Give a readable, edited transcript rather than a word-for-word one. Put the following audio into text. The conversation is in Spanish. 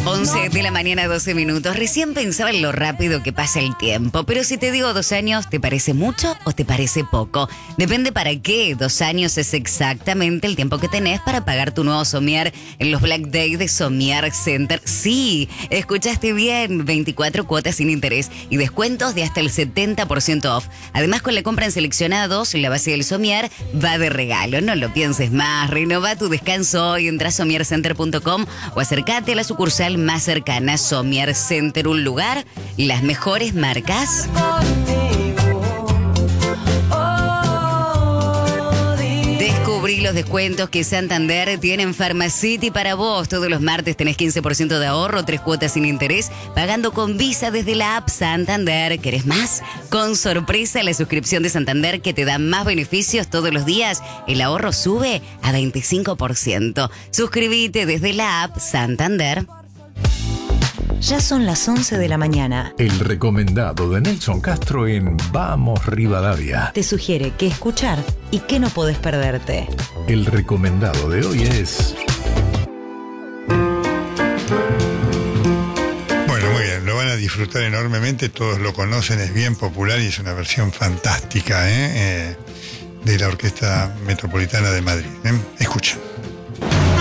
11 de la mañana, 12 minutos. Recién pensaba en lo rápido que pasa el tiempo, pero si te digo 2 años, ¿te parece mucho o te parece poco? Depende para qué. 2 años es exactamente el tiempo que tenés para pagar tu nuevo somier en los Black Days de Somier Center. Sí, escuchaste bien, 24 cuotas sin interés y descuentos de hasta el 70% off. Además, con la compra en seleccionados, la base del somier va de regalo. No lo pienses más, renova tu descanso hoy. Entra a somiercenter.com o acércate a la sucursal más cercana. Somier Center, un lugar, las mejores marcas. Descubrí los descuentos que Santander tiene en Pharmacity para vos. Todos los martes tenés 15% de ahorro, 3 cuotas sin interés, pagando con Visa desde la app Santander. ¿Querés más? Con sorpresa, la suscripción de Santander que te da más beneficios todos los días. El ahorro sube a 25%. Suscríbete desde la app Santander. Ya son las 11 de la mañana. El recomendado de Nelson Castro en Vamos Rivadavia. Te sugiere qué escuchar y qué no podés perderte. El recomendado de hoy es... Bueno, muy bien, lo van a disfrutar enormemente, todos lo conocen, es bien popular y es una versión fantástica de la Orquesta Metropolitana de Madrid. Escuchen.